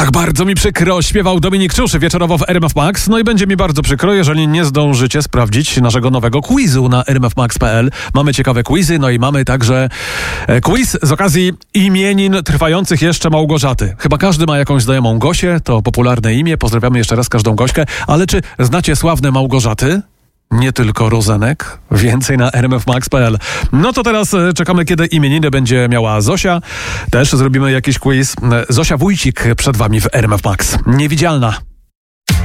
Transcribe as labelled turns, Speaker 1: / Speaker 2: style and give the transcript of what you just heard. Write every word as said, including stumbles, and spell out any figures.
Speaker 1: Tak bardzo mi przykro, śpiewał Dominik Czuszy wieczorowo w R M F Max. No i będzie mi bardzo przykro, jeżeli nie zdążycie sprawdzić naszego nowego quizu na r m f max kropka p l. Mamy ciekawe quizy, no i mamy także e, quiz z okazji imienin trwających jeszcze Małgorzaty. Chyba każdy ma jakąś znajomą Gosię, to popularne imię. Pozdrawiamy jeszcze raz każdą Gośkę. Ale czy znacie sławne Małgorzaty? Nie tylko Rozenek. Więcej na r m f max kropka p l. No to teraz czekamy, kiedy imieniny będzie miała Zosia. Też zrobimy jakiś quiz. Zosia Wójcik przed wami w R M F Max. Niewidzialna.